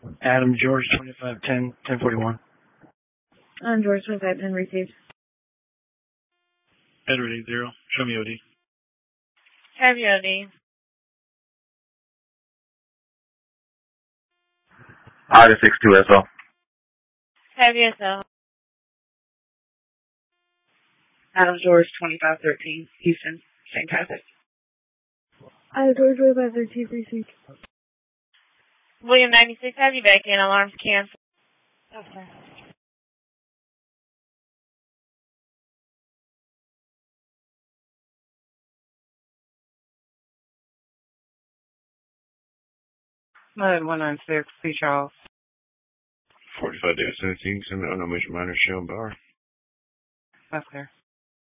Adam George 2510 1041. Adam George 2510 received. Edward 80. Show me OD. Have you OD? Ida 62 SL. Have you SL? Adam George 2513 Houston St. Patrick. Adam George 2513 received. William 96, have you back in. Alarms canceled. Okay. Mud 196, C. Charles. 45 David 17, send me unknown mission minor, Shell Bauer. That's clear.